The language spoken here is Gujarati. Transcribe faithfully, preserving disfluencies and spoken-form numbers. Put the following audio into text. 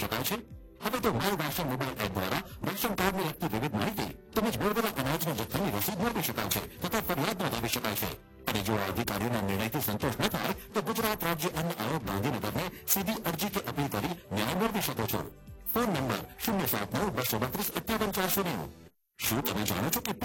શકાય છે. હવે તો માય રાશન મોબાઈલ એપ દ્વારા રાશન કાર્ડને લગતી વિવિધ માહિતી તેમજ મળેલા અનાજની જથ્થાની રસીદ મેળવી શકાય છે તથા ફરિયાદ નોંધાવી શકાય છે. અને જો આ અધિકારીઓના નિર્ણયથી સંતોષ ન થાય તો ગુજરાત રાજ્ય અન્ન આયોગ ગાંધીનગરને સીધી અરજી કે અપીલ કરી ન્યાય મેળવી શકો છો. ફોન નંબર શૂન્ય સાત નવ બસો બત્રીસ અઠ્યાવન ચારસો નેવું. શું તમે જાણો છો કે